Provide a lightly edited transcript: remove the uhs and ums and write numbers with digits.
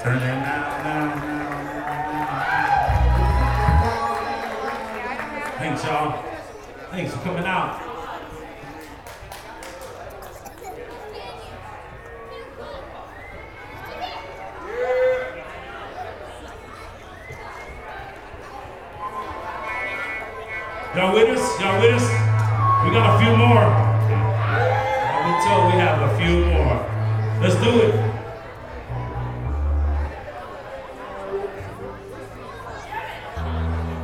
Turn it now. Thanks, y'all. Thanks for coming out. Y'all with us? Y'all with us? We got a few more. I've been told we have a few more. Let's do it.